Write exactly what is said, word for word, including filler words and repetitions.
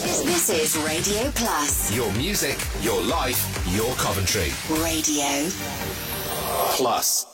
This is Radio Plus. Your music, your life, your Coventry. Radio Plus.